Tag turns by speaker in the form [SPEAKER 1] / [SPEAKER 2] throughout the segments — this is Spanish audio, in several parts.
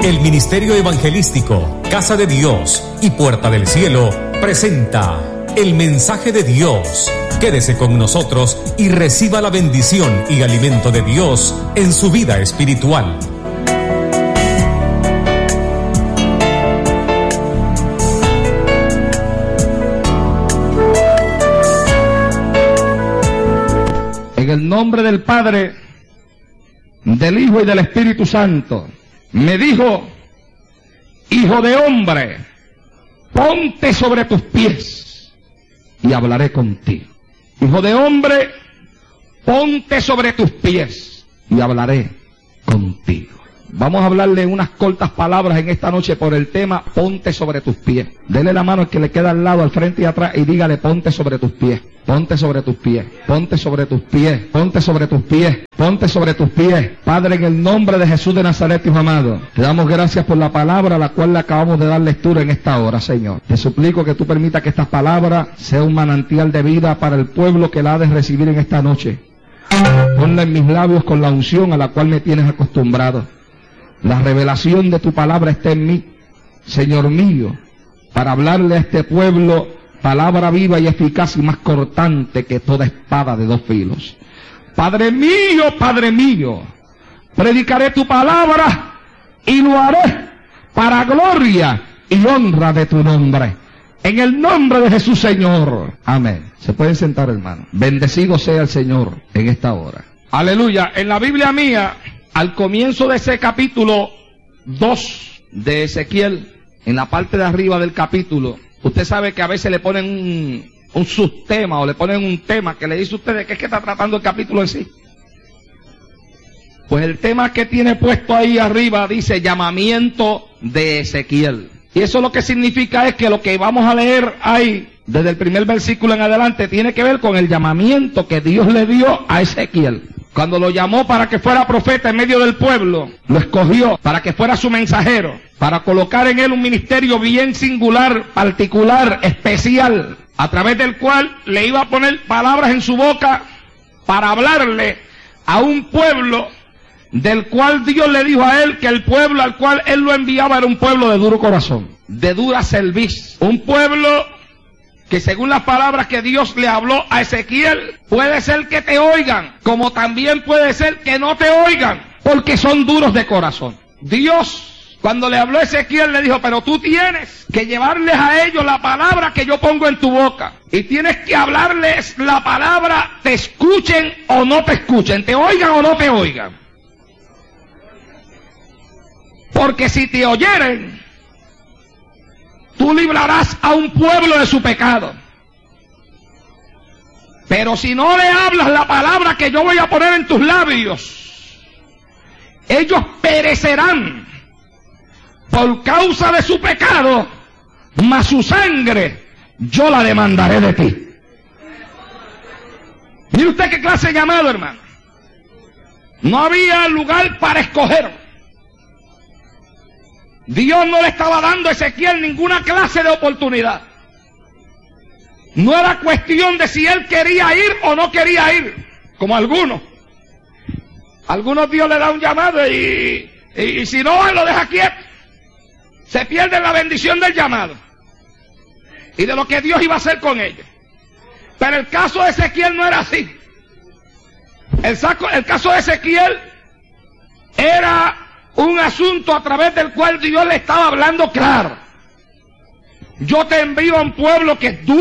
[SPEAKER 1] El Ministerio Evangelístico Casa de Dios y Puerta del Cielo presenta el mensaje de Dios. Quédese con nosotros y reciba la bendición y alimento de Dios en su vida espiritual.
[SPEAKER 2] En el nombre del Padre, del Hijo y del Espíritu Santo, me dijo: hijo de hombre, ponte sobre tus pies y hablaré contigo. Hijo de hombre, ponte sobre tus pies y hablaré contigo. Vamos a hablarle unas cortas palabras en esta noche por el tema ponte sobre tus pies. Dele la mano al que le queda al lado, al frente y atrás, y dígale: ponte sobre tus pies, ponte sobre tus pies, ponte sobre tus pies, ponte sobre tus pies, ponte sobre tus pies. Padre, en el nombre de Jesús de Nazaret, Hijo amado, te damos gracias por la palabra a la cual le acabamos de dar lectura en esta hora, Señor. Te suplico que tú permitas que esta palabra sea un manantial de vida para el pueblo que la ha de recibir en esta noche. Ponla en mis labios con la unción a la cual me tienes acostumbrado. La revelación de tu palabra está en mí, Señor mío, para hablarle a este pueblo palabra viva y eficaz y más cortante que toda espada de dos filos. Padre mío, predicaré tu palabra y lo haré para gloria y honra de tu nombre. En el nombre de Jesús, Señor. Amén. Se pueden sentar, hermano. Bendecido sea el Señor en esta hora. Aleluya. En la Biblia mía, al comienzo de ese capítulo 2 de Ezequiel, en la parte de arriba del capítulo, usted sabe que a veces le ponen un subtema o le ponen un tema que le dice a usted de qué es que está tratando el capítulo en sí. Pues el tema que tiene puesto ahí arriba dice llamamiento de Ezequiel. Y eso lo que significa es que lo que vamos a leer ahí, desde el primer versículo en adelante, tiene que ver con el llamamiento que Dios le dio a Ezequiel. Cuando lo llamó para que fuera profeta en medio del pueblo, lo escogió para que fuera su mensajero, para colocar en él un ministerio bien singular, particular, especial, a través del cual le iba a poner palabras en su boca para hablarle a un pueblo del cual Dios le dijo a él que el pueblo al cual él lo enviaba era un pueblo de duro corazón, de dura cerviz, un pueblo que según las palabras que Dios le habló a Ezequiel, puede ser que te oigan, como también puede ser que no te oigan, porque son duros de corazón. Dios, cuando le habló a Ezequiel, le dijo: pero tú tienes que llevarles a ellos la palabra que yo pongo en tu boca, y tienes que hablarles la palabra, te escuchen o no te escuchen, te oigan o no te oigan. Porque si te oyeren, tú librarás a un pueblo de su pecado. Pero si no le hablas la palabra que yo voy a poner en tus labios, ellos perecerán por causa de su pecado, mas su sangre yo la demandaré de ti. Mire usted qué clase de llamado, hermano. No había lugar para escoger. Dios no le estaba dando a Ezequiel ninguna clase de oportunidad. No era cuestión de si él quería ir o no quería ir, como algunos. Algunos Dios le da un llamado y si no, él lo deja quieto. Se pierde la bendición del llamado y de lo que Dios iba a hacer con ellos. Pero el caso de Ezequiel no era así. El caso de Ezequiel era un asunto a través del cual Dios le estaba hablando claro. Yo te envío a un pueblo que es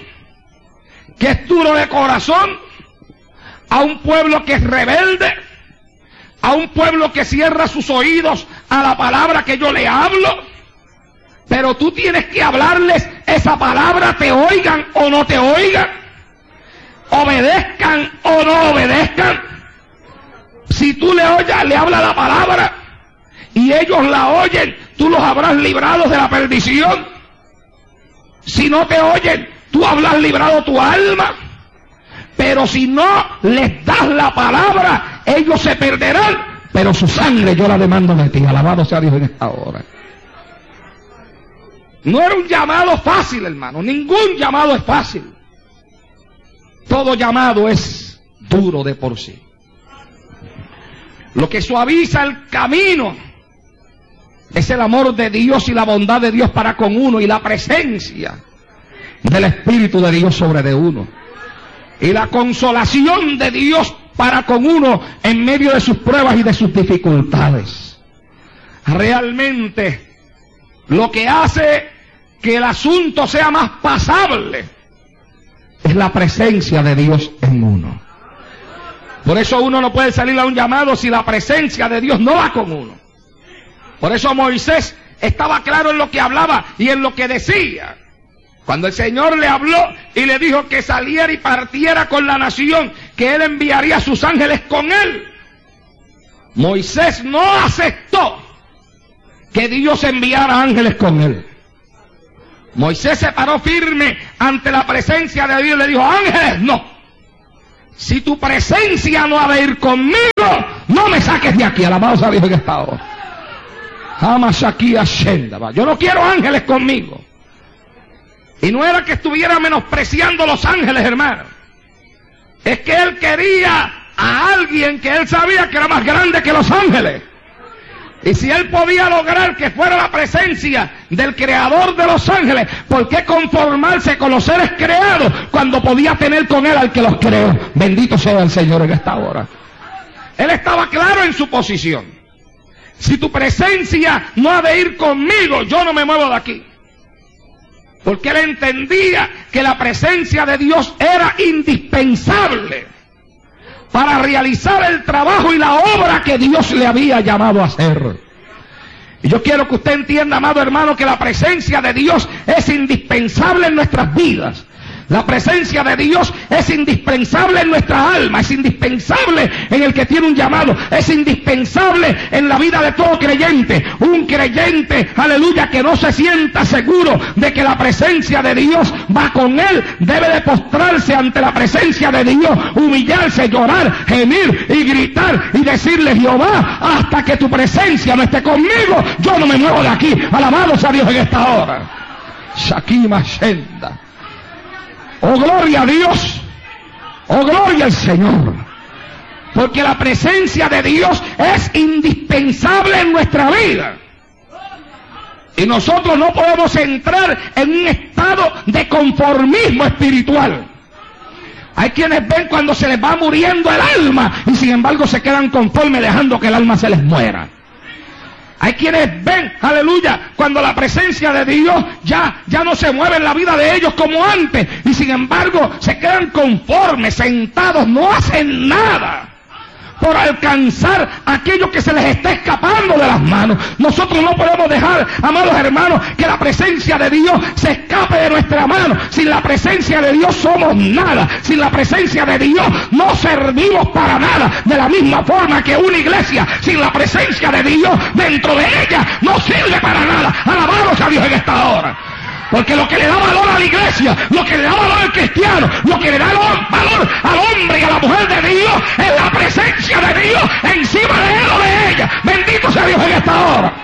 [SPEAKER 2] duro de corazón, a un pueblo que es rebelde, a un pueblo que cierra sus oídos a la palabra que yo le hablo. Pero tú tienes que hablarles esa palabra, te oigan o no te oigan, obedezcan o no obedezcan. Si tú le hablas la palabra y ellos la oyen, tú los habrás librado de la perdición. Si no te oyen, tú habrás librado tu alma. Pero si no les das la palabra, ellos se perderán, pero su sangre yo la demando de ti. Alabado sea Dios en esta hora. No era un llamado fácil, hermano. Ningún llamado es fácil. Todo llamado es duro de por sí. Lo que suaviza el camino, es el amor de Dios y la bondad de Dios para con uno y la presencia del Espíritu de Dios sobre de uno. Y la consolación de Dios para con uno en medio de sus pruebas y de sus dificultades. Realmente lo que hace que el asunto sea más pasable es la presencia de Dios en uno. Por eso uno no puede salir a un llamado si la presencia de Dios no va con uno. Por eso Moisés estaba claro en lo que hablaba y en lo que decía. Cuando el Señor le habló y le dijo que saliera y partiera con la nación, que Él enviaría a sus ángeles con él, Moisés no aceptó que Dios enviara ángeles con él. Moisés se paró firme ante la presencia de Dios y le dijo: ángeles, no. Si tu presencia no ha de ir conmigo, no me saques de aquí. Alabado sea Dios en esta hora. Jamás aquí ascenda. Yo no quiero ángeles conmigo. Y no era que estuviera menospreciando los ángeles, hermano. Es que él quería a alguien que él sabía que era más grande que los ángeles. Y si él podía lograr que fuera la presencia del creador de los ángeles, ¿por qué conformarse con los seres creados cuando podía tener con él al que los creó? Bendito sea el Señor en esta hora. Él estaba claro en su posición. Si tu presencia no ha de ir conmigo, yo no me muevo de aquí. Porque él entendía que la presencia de Dios era indispensable para realizar el trabajo y la obra que Dios le había llamado a hacer. Y yo quiero que usted entienda, amado hermano, que la presencia de Dios es indispensable en nuestras vidas. La presencia de Dios es indispensable en nuestra alma, es indispensable en el que tiene un llamado, es indispensable en la vida de todo creyente. Un creyente, aleluya, que no se sienta seguro de que la presencia de Dios va con él, debe de postrarse ante la presencia de Dios, humillarse, llorar, gemir y gritar y decirle: Jehová, hasta que tu presencia no esté conmigo, yo no me muevo de aquí. Alabado sea Dios en esta hora. Shakima Shenda. Oh, gloria a Dios. Oh, gloria al Señor. Porque la presencia de Dios es indispensable en nuestra vida. Y nosotros no podemos entrar en un estado de conformismo espiritual. Hay quienes ven cuando se les va muriendo el alma y sin embargo se quedan conformes dejando que el alma se les muera. Hay quienes ven, aleluya, cuando la presencia de Dios ya no se mueve en la vida de ellos como antes, y sin embargo se quedan conformes, sentados, no hacen nada por alcanzar aquello que se les está escapando de las manos. Nosotros no podemos dejar, amados hermanos, que la presencia de Dios se escape de nuestra mano. Sin la presencia de Dios somos nada. Sin la presencia de Dios no servimos para nada. De la misma forma que una iglesia sin la presencia de Dios dentro de ella no sirve para nada. Alabado sea Dios en esta hora. Porque lo que le da valor a la iglesia, lo que le da valor al cristiano, lo que le da valor al hombre y a la mujer de Dios, es la presencia de Dios encima de él o de ella. Bendito sea Dios en esta hora.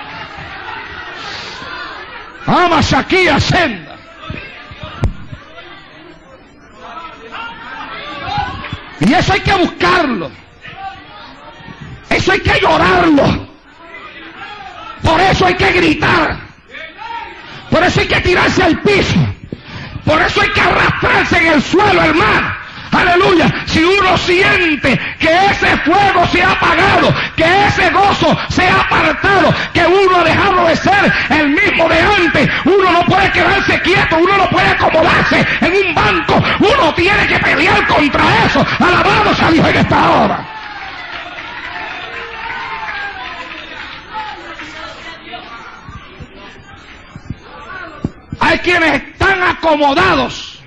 [SPEAKER 2] Amas aquí a senda. Y eso hay que buscarlo. Eso hay que llorarlo. Por eso hay que gritar. Por eso hay que tirarse al piso. Por eso hay que arrastrarse en el suelo, hermano. Aleluya. Si uno siente que ese fuego se ha apagado, que ese gozo se ha apartado, que uno ha dejado de ser el mismo de antes, uno no puede quedarse quieto, uno no puede acomodarse en un banco, uno tiene que pelear contra eso. Alabado sea Dios en esta hora. Hay quienes están acomodados,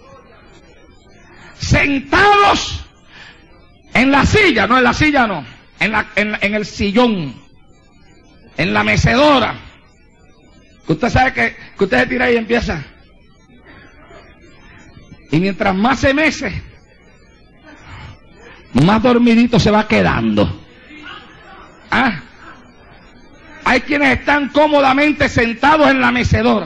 [SPEAKER 2] sentados en la silla, no en la silla no, en el sillón, en la mecedora. Que usted sabe que usted se tira ahí y empieza. Y mientras más se mece, más dormidito se va quedando. Hay quienes están cómodamente sentados en la mecedora,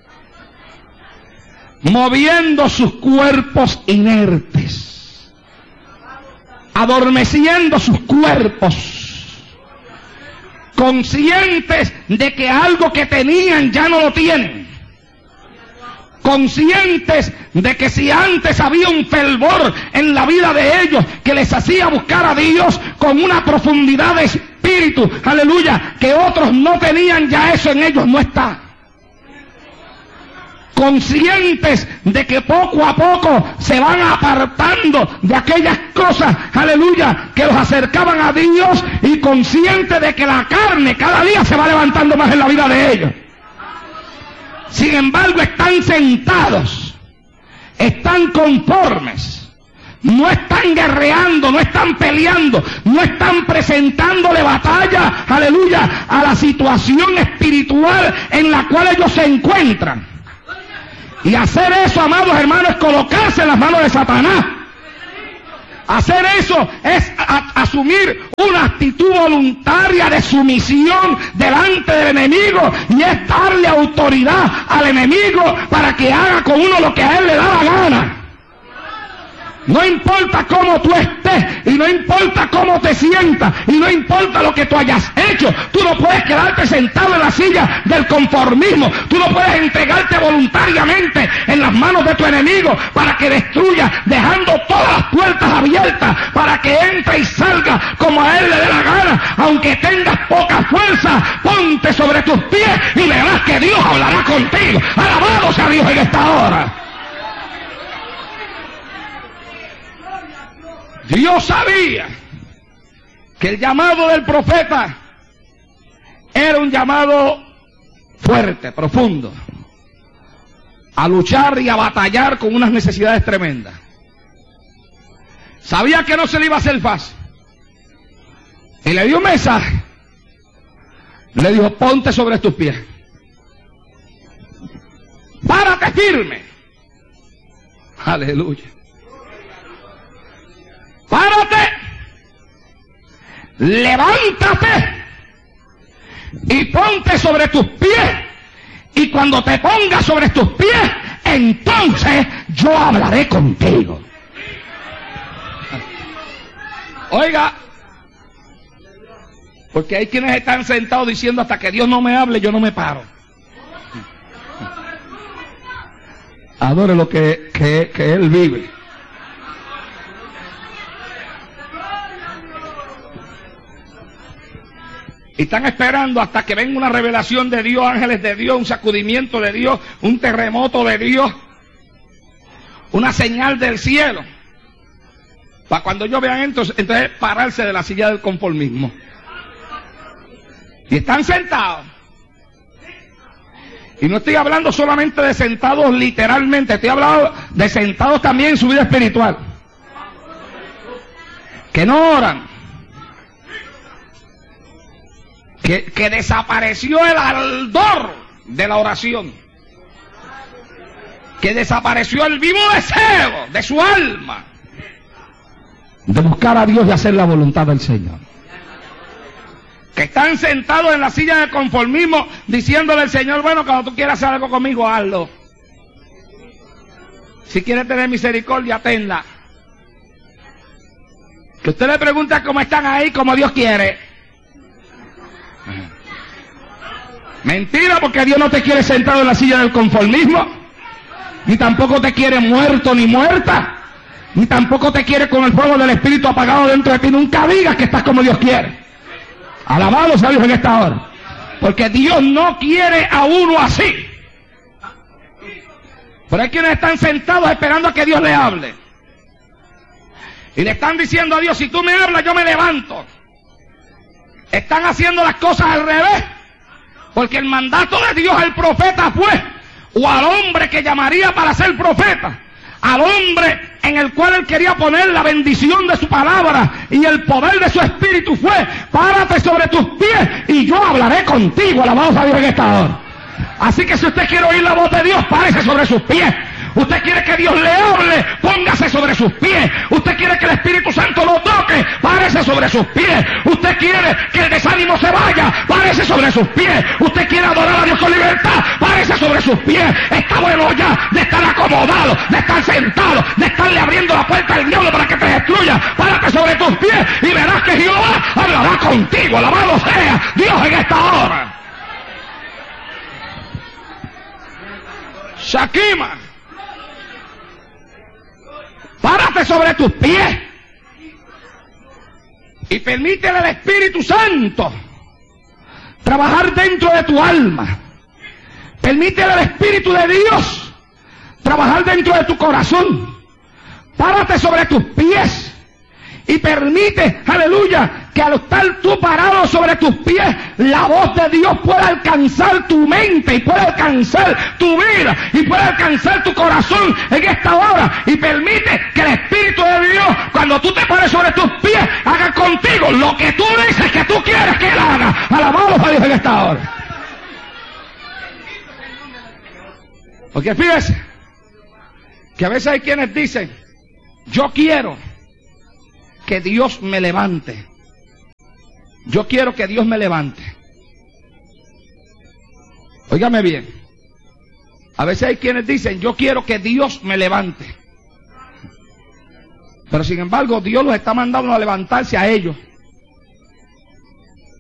[SPEAKER 2] moviendo sus cuerpos inertes, adormeciendo sus cuerpos, conscientes de que algo que tenían ya no lo tienen, conscientes de que si antes había un fervor en la vida de ellos que les hacía buscar a Dios con una profundidad de espíritu, aleluya, que otros no tenían, ya eso en ellos no está. Conscientes de que poco a poco se van apartando de aquellas cosas, aleluya, que los acercaban a Dios, y conscientes de que la carne cada día se va levantando más en la vida de ellos. Sin embargo, están sentados, están conformes, no están guerreando, no están peleando, no están presentándole batalla, aleluya, a la situación espiritual en la cual ellos se encuentran. Y hacer eso, amados hermanos, es colocarse en las manos de Satanás. Hacer eso es asumir una actitud voluntaria de sumisión delante del enemigo, y es darle autoridad al enemigo para que haga con uno lo que a él le da la gana. No importa cómo tú estés, y no importa cómo te sientas, y no importa lo que tú hayas hecho, tú no puedes quedarte sentado en la silla del conformismo. Tú no puedes entregarte voluntariamente en las manos de tu enemigo para que destruya, dejando todas las puertas abiertas para que entre y salga como a él le dé la gana. Aunque tengas poca fuerza, ponte sobre tus pies y verás que Dios hablará contigo. Alabado sea Dios en esta hora. Dios sabía que el llamado del profeta era un llamado fuerte, profundo, a luchar y a batallar con unas necesidades tremendas. Sabía que no se le iba a hacer fácil, y le dio un mensaje. Le dijo: ponte sobre tus pies, párate firme. Aleluya. Párate, levántate y ponte sobre tus pies, y cuando te pongas sobre tus pies, entonces yo hablaré contigo. Oiga, porque hay quienes están sentados diciendo: hasta que Dios no me hable, yo no me paro. Adore lo que Él vive. Y están esperando hasta que venga una revelación de Dios, ángeles de Dios, un sacudimiento de Dios, un terremoto de Dios, una señal del cielo, para cuando ellos vean entonces pararse de la silla del conformismo. Y están sentados. Y no estoy hablando solamente de sentados literalmente, estoy hablando de sentados también en su vida espiritual, que no oran. Que desapareció el ardor de la oración, que desapareció el vivo deseo de su alma de buscar a Dios y hacer la voluntad del Señor. Que están sentados en la silla del conformismo diciéndole al Señor: bueno, cuando tú quieras hacer algo conmigo, hazlo. Si quieres tener misericordia, tenla. Que usted le pregunta cómo están ahí, como Dios quiere. Mentira, porque Dios no te quiere sentado en la silla del conformismo, ni tampoco te quiere muerto ni muerta, ni tampoco te quiere con el fuego del Espíritu apagado dentro de ti. Nunca digas que estás como Dios quiere. Alabado sea Dios en esta hora, porque Dios no quiere a uno así. Pero hay quienes están sentados esperando a que Dios le hable, y le están diciendo a Dios: si tú me hablas, yo me levanto. Están haciendo las cosas al revés, porque el mandato de Dios al profeta fue, o al hombre que llamaría para ser profeta, al hombre en el cual él quería poner la bendición de su palabra y el poder de su espíritu, fue: párate sobre tus pies y yo hablaré contigo. Alabado sea Dios en esta hora. Así que si usted quiere oír la voz de Dios, párese sobre sus pies. Usted quiere que Dios le hable, póngase sobre sus pies. Usted quiere que el Espíritu Santo lo toque, párese sobre sus pies. Usted quiere que el desánimo se vaya, párese sobre sus pies. Usted quiere adorar a Dios con libertad, párese párese sobre sus pies. Está bueno ya de estar acomodado, de estar sentado, de estarle abriendo la puerta al diablo para que te destruya. Párate sobre tus pies y verás que Jehová hablará contigo. Alabado sea Dios en esta hora. Shakima, párate sobre tus pies y permítele al Espíritu Santo trabajar dentro de tu alma. Permítele al Espíritu de Dios trabajar dentro de tu corazón. Párate sobre tus pies y permite, aleluya, que al estar tú parado sobre tus pies, la voz de Dios pueda alcanzar tu mente y pueda alcanzar tu vida y pueda alcanzar tu corazón en esta hora. Y permite que el Espíritu de Dios, cuando tú te pares sobre tus pies, haga contigo lo que tú dices que tú quieres que Él haga. Alabado a Dios en esta hora. Porque fíjese que a veces hay quienes dicen: yo quiero que Dios me levante. Yo quiero que Dios me levante. Óigame bien. A veces hay quienes dicen: yo quiero que Dios me levante. Pero sin embargo, Dios los está mandando a levantarse a ellos.